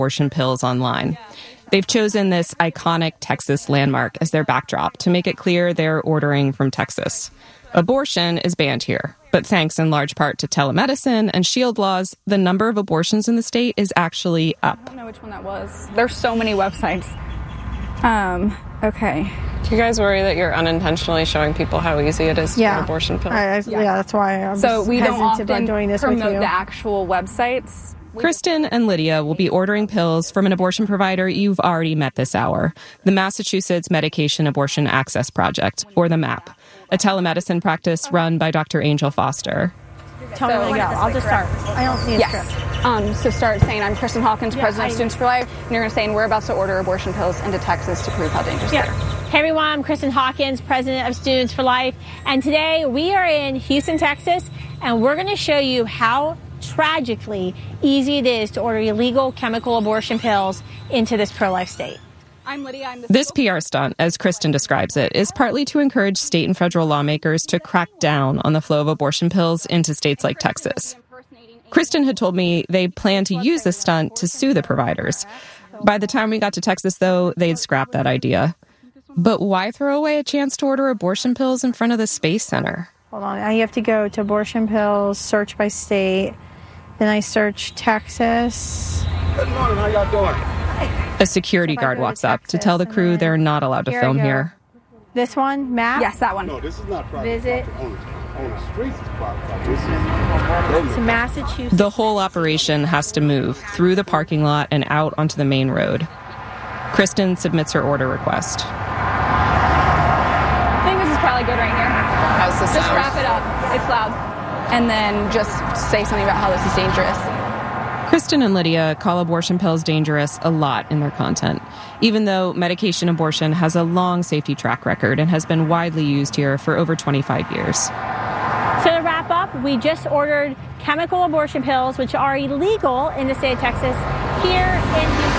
abortion pills online. They've chosen this iconic Texas landmark as their backdrop to make it clear they're ordering from Texas. Abortion is banned here, but thanks in large part to telemedicine and shield laws, the number of abortions in the state is actually up. I don't know which one that was. There's so many websites. Okay. Do you guys worry that you're unintentionally showing people how easy it is to get abortion pills? Yeah, that's why I'm so we don't often doing this promote with you. the actual websites. Kristen and Lydia will be ordering pills from an abortion provider you've already met this hour, the Massachusetts Medication Abortion Access Project, or the MAP, a telemedicine practice run by Dr. Angel Foster. Tell me when to go. I'll just start. I don't see a script. So start saying, I'm Kristen Hawkins, president of Students for Life, and you're going to say, we're about to order abortion pills into Texas to prove how dangerous they are. Hey everyone, I'm Kristen Hawkins, president of Students for Life, and today we are in Houston, Texas, and we're going to show you how tragically easy it is to order illegal chemical abortion pills into this pro-life state. I'm Lydia. This PR stunt, as Kristen describes it, is partly to encourage state and federal lawmakers to crack down on the flow of abortion pills into states like Texas. Kristen had told me they plan to use this stunt to sue the providers. By the time we got to Texas, though, they'd scrapped that idea. But why throw away a chance to order abortion pills in front of the Space Center? Hold on. Now you have to go to abortion pills, search by state. Then I search Texas. Good morning. How y'all doing? A security guard walks up to tell the crew they're not allowed to film here. This one, map? Yes, that one. No, this is not private. Visit. On the streets is private. This is to Massachusetts. The whole operation has to move through the parking lot and out onto the main road. Kristen submits her order request. I think this is probably good right here. How's this Just sound? wrap it up. It's loud. And then just say something about how this is dangerous. Kristen and Lydia call abortion pills dangerous a lot in their content, even though medication abortion has a long safety track record and has been widely used here for over 25 years. So to wrap up, we just ordered chemical abortion pills, which are illegal in the state of Texas, here in Houston.